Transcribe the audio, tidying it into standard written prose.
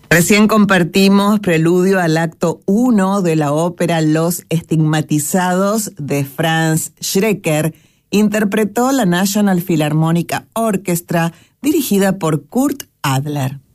Recién compartimos preludio al acto 1 de la ópera Los Estigmatizados de Franz Schreker. Interpretó la National Philharmonic Orchestra dirigida por Kurt Adler.